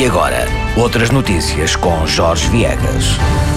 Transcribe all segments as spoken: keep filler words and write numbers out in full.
E agora, outras notícias com Jorge Viegas.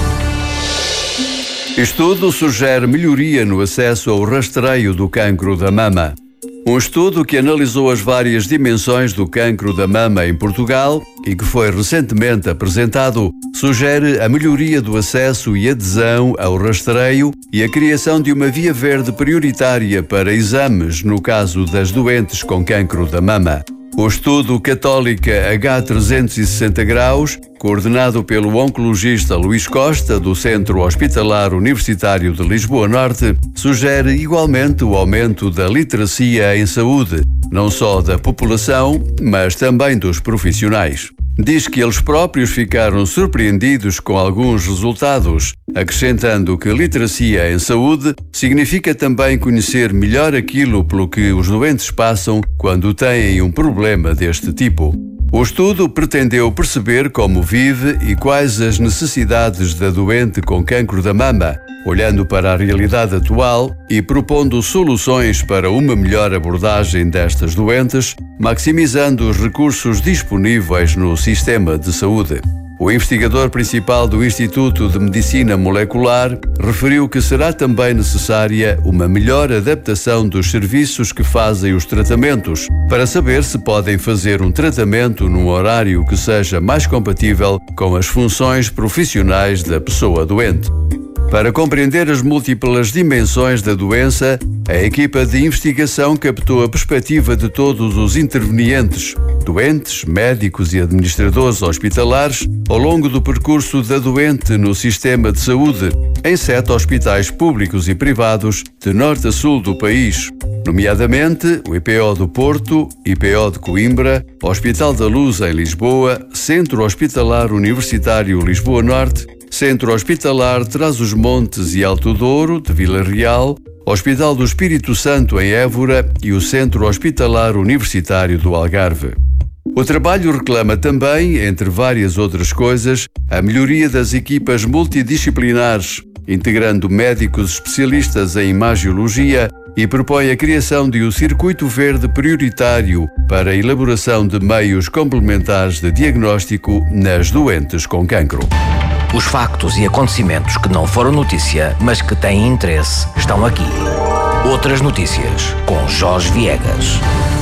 Estudo sugere melhoria no acesso ao rastreio do cancro da mama. Um estudo que analisou as várias dimensões do cancro da mama em Portugal e que foi recentemente apresentado, sugere a melhoria do acesso e adesão ao rastreio e a criação de uma via verde prioritária para exames no caso das doentes com cancro da mama. O estudo Católica H trezentos e sessenta graus, coordenado pelo oncologista Luís Costa, do Centro Hospitalar Universitário de Lisboa Norte, sugere igualmente o aumento da literacia em saúde, não só da população, mas também dos profissionais. Diz que eles próprios ficaram surpreendidos com alguns resultados, acrescentando que literacia em saúde significa também conhecer melhor aquilo pelo que os doentes passam quando têm um problema deste tipo. O estudo pretendeu perceber como vive e quais as necessidades da doente com cancro da mama, olhando para a realidade atual e propondo soluções para uma melhor abordagem destas doentes, maximizando os recursos disponíveis no sistema de saúde. O investigador principal do Instituto de Medicina Molecular referiu que será também necessária uma melhor adaptação dos serviços que fazem os tratamentos, para saber se podem fazer um tratamento num horário que seja mais compatível com as funções profissionais da pessoa doente. Para compreender as múltiplas dimensões da doença, a equipa de investigação captou a perspectiva de todos os intervenientes, doentes, médicos e administradores hospitalares, ao longo do percurso da doente no sistema de saúde, em sete hospitais públicos e privados de norte a sul do país, nomeadamente o I P O do Porto, I P O de Coimbra, Hospital da Luz em Lisboa, Centro Hospitalar Universitário Lisboa Norte, Centro Hospitalar Trás-os-Montes e Alto Douro, de Vila Real, Hospital do Espírito Santo em Évora e o Centro Hospitalar Universitário do Algarve. O trabalho reclama também, entre várias outras coisas, a melhoria das equipas multidisciplinares, integrando médicos especialistas em imagiologia, e propõe a criação de um circuito verde prioritário para a elaboração de meios complementares de diagnóstico nas doentes com cancro. Os factos e acontecimentos que não foram notícia, mas que têm interesse, estão aqui. Outras notícias com Jorge Viegas.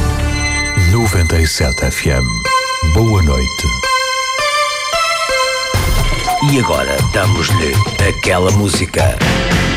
noventa e sete F M. Boa noite. E agora damos-lhe aquela música.